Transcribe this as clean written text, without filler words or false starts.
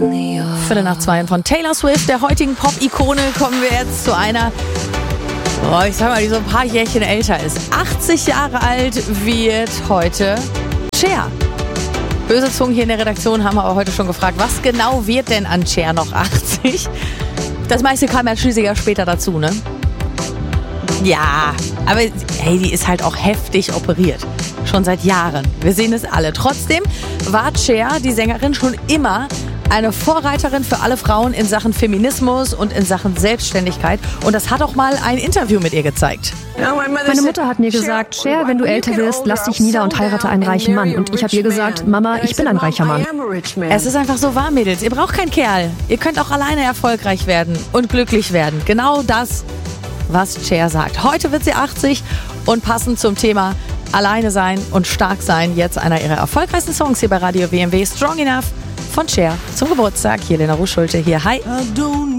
2:15 von Taylor Swift, der heutigen Pop-Ikone, kommen wir jetzt zu einer, ich sag mal, die so ein paar Jährchen älter ist. 80 Jahre alt wird heute Cher. Böse Zungen hier in der Redaktion haben aber heute schon gefragt, was genau wird denn an Cher noch 80? Das meiste kam ja schließlich ja später dazu, ne? Ja, aber hey, die ist halt auch heftig operiert. Schon seit Jahren. Wir sehen es alle. Trotzdem war Cher, die Sängerin, schon immer eine Vorreiterin für alle Frauen in Sachen Feminismus und in Sachen Selbstständigkeit. Und das hat auch mal ein Interview mit ihr gezeigt. Meine Mutter hat mir gesagt, Cher, wenn du älter wirst, lass dich nieder und heirate einen reichen Mann. Und ich habe ihr gesagt, Mama, ich bin ein reicher Mann. Es ist einfach so wahr, Mädels. Ihr braucht keinen Kerl. Ihr könnt auch alleine erfolgreich werden und glücklich werden. Genau das, was Cher sagt. Heute wird sie 80 und passend zum Thema Alleine sein und stark sein, jetzt einer ihrer erfolgreichsten Songs hier bei Radio WMW, Strong Enough von Cher zum Geburtstag. Hier Lena Rusch-Schulte hier. Hi.